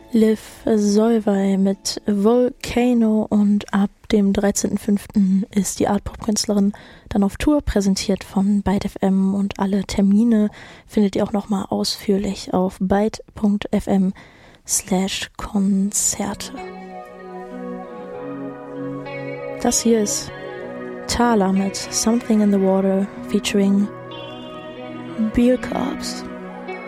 Liv Solvay mit Volcano, und ab dem 13.05. ist die Art-Pop-Künstlerin dann auf Tour, präsentiert von Byte FM, und alle Termine findet ihr auch nochmal ausführlich auf byte.fm/Konzerte. Das hier ist Thala mit Something in the Water featuring Beer Cubs.